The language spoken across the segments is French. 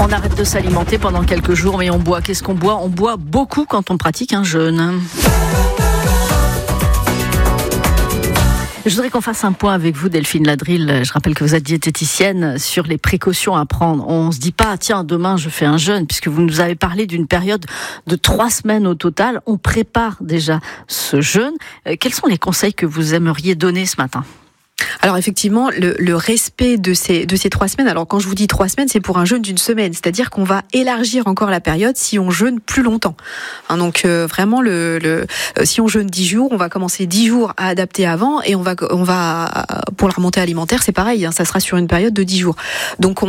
On arrête de s'alimenter pendant quelques jours, mais on boit. Qu'est-ce qu'on boit ? On boit beaucoup quand on pratique un jeûne. Je voudrais qu'on fasse un point avec vous, Delphine Ladrille. Je rappelle que vous êtes diététicienne, sur les précautions à prendre. On se dit pas, tiens, demain je fais un jeûne, puisque vous nous avez parlé d'une période de 3 semaines au total. On prépare déjà ce jeûne. Quels sont les conseils que vous aimeriez donner ce matin ? Alors effectivement, le respect de ces 3 semaines, alors quand je vous dis 3 semaines, c'est pour un jeûne d'1 semaine, c'est-à-dire qu'on va élargir encore la période si on jeûne plus longtemps. Donc vraiment, si on jeûne 10 jours, on va commencer 10 jours à adapter avant, et on va pour la remontée alimentaire, c'est pareil, ça sera sur une période de 10 jours. Donc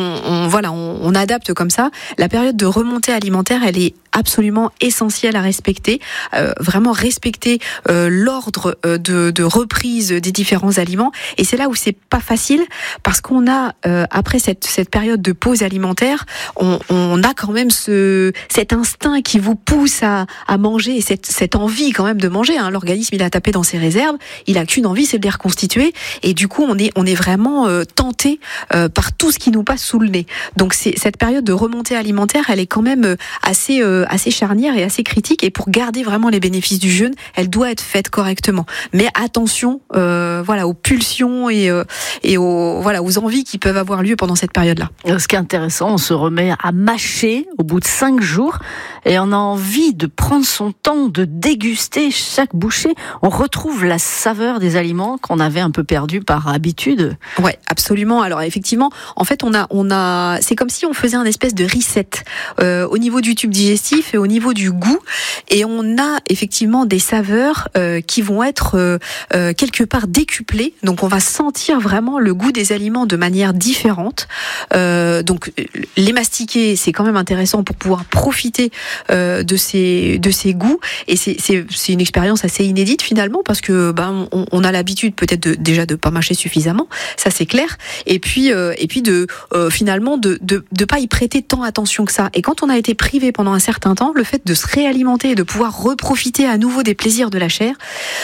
on adapte comme ça. La période de remontée alimentaire, elle est absolument essentielle à respecter, vraiment respecter l'ordre de reprise des différents aliments. Et c'est là où c'est pas facile, parce qu'on a après cette période de pause alimentaire, on a quand même cet instinct qui vous pousse à manger, et cette envie quand même de manger. L'organisme, il a tapé dans ses réserves, il a qu'une envie, c'est de les reconstituer, et du coup on est vraiment tenté par tout ce qui nous passe sous le nez. Donc cette période de remontée alimentaire, elle est quand même assez charnière et assez critique, et pour garder vraiment les bénéfices du jeûne, elle doit être faite correctement. Mais attention, aux pulsions et aux envies qui peuvent avoir lieu pendant cette période-là. Ce qui est intéressant, on se remet à mâcher au bout de 5 jours, et on a envie de prendre son temps, de déguster chaque bouchée. On retrouve la saveur des aliments qu'on avait un peu perdu par habitude. Ouais, absolument. Alors effectivement, en fait, c'est comme si on faisait un espèce de reset au niveau du tube digestif et au niveau du goût, et on a effectivement des saveurs qui vont être quelque part décuplées. Donc on va sentir vraiment le goût des aliments de manière différente. Donc les mastiquer, c'est quand même intéressant pour pouvoir profiter de ces goûts, et c'est une expérience assez inédite finalement, parce que on a l'habitude peut-être déjà de pas mâcher suffisamment, ça c'est clair, et puis finalement de pas y prêter tant attention que ça. Et quand on a été privé pendant un certain temps, le fait de se réalimenter et de pouvoir reprofiter à nouveau des plaisirs de la chair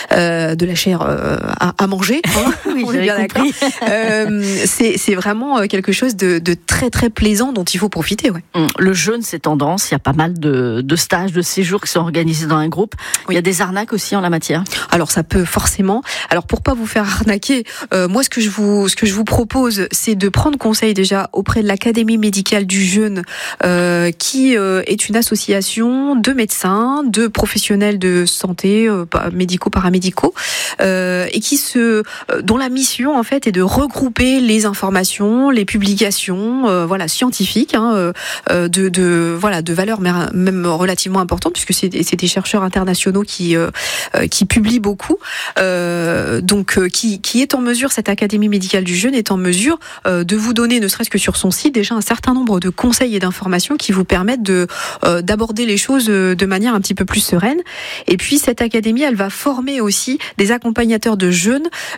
à manger, oui, on est bien d'accord. C'est vraiment quelque chose de très très plaisant dont il faut profiter. Ouais. Le jeûne, c'est tendance. Il y a pas mal de stages, de séjours qui sont organisés dans un groupe. Oui. Il y a des arnaques aussi en la matière. Alors ça peut forcément. Alors pour pas vous faire arnaquer, moi ce que je vous propose, c'est de prendre conseil déjà auprès de l'Académie médicale du jeûne, qui est une association de médecins, de professionnels de santé, médicaux, paramédicaux, et dont la mission en fait est de regrouper les informations, les publications, scientifiques, de valeur même relativement importante, puisque c'est des chercheurs internationaux qui publient beaucoup, qui est en mesure, cette Académie médicale du jeûne est en mesure de vous donner, ne serait-ce que sur son site, déjà un certain nombre de conseils et d'informations qui vous permettent d'aborder les choses de manière un petit peu plus sereine. Et puis cette académie, elle va former aussi des accompagnateurs de jeûne